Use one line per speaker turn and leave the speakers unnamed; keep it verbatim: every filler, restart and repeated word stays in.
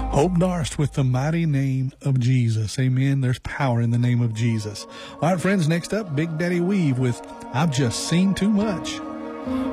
Hope Darst with the mighty name of Jesus. Amen. There's power in the name of Jesus. All right, friends, next up, Big Daddy Weave with I've Just Seen Too Much.